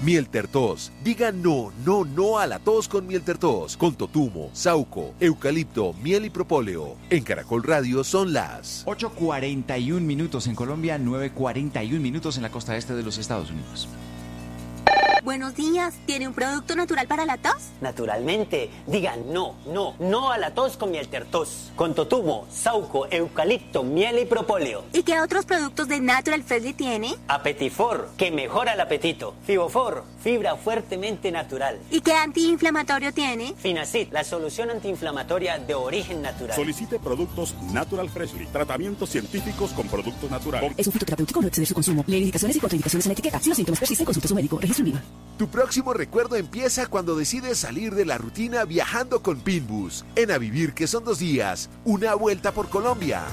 Miel Tertos. Diga no, no, no a la tos con Miel Tertos. Con totumo, sauco, eucalipto, miel y propóleo. En Caracol Radio son las 8:41 minutos en Colombia, 9:41 minutos en la costa este de los Estados Unidos. Buenos días, ¿tiene un producto natural para la tos? Naturalmente, digan no, no, no a la tos con Miel Tertos. Con totumo, sauco, eucalipto, miel y propóleo. ¿Y qué otros productos de Natural Freshly tiene? Apetifor, que mejora el apetito. Fibofor, fibra fuertemente natural. ¿Y qué antiinflamatorio tiene? Finacid, la solución antiinflamatoria de origen natural. Solicite productos Natural Freshly, tratamientos científicos con productos naturales. Es un fitoterapéutico, no exceder su consumo. Lee indicaciones y contraindicaciones en la etiqueta. Si los síntomas persisten, consulte a su médico. Registro en viva. Tu próximo recuerdo empieza cuando decides salir de la rutina viajando con Pinbus. En A Vivir, que son 2 días, una vuelta por Colombia.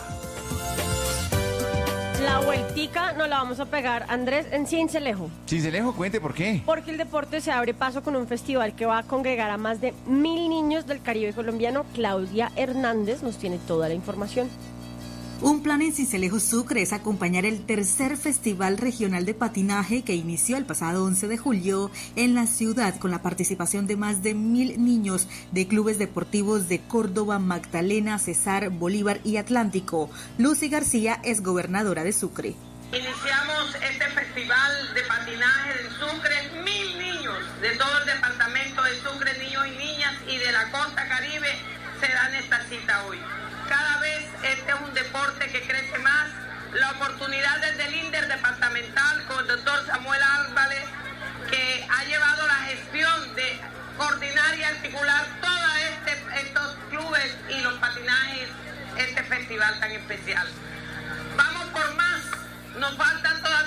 La vueltica nos la vamos a pegar, Andrés, en Cincelejo. Cincelejo, cuente por qué. Porque el deporte se abre paso con un festival que va a congregar a más de 1.000 niños del Caribe colombiano. Claudia Hernández nos tiene toda la información. Un plan en Cincelejo, Sucre, es acompañar el tercer Festival Regional de Patinaje que inició el pasado 11 de julio en la ciudad con la participación de más de 1.000 niños de clubes deportivos de Córdoba, Magdalena, Cesar, Bolívar y Atlántico. Lucy García es gobernadora de Sucre. Iniciamos este festival de patinaje en Sucre, 1.000 niños de todo el departamento de Sucre, niños y niñas, y de la costa Caribe se dan esta cita hoy. Cada vez este es un deporte que crece más. La oportunidad desde el INDER departamental con el doctor Samuel Álvarez, que ha llevado la gestión de coordinar y articular todos estos clubes y los patinajes, este festival tan especial. Vamos por más, nos falta